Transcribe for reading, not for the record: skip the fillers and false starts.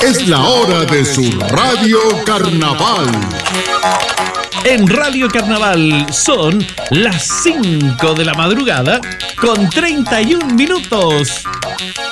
Es la hora de su Radio Carnaval. En Radio Carnaval son las 5 de la madrugada con 31 minutos.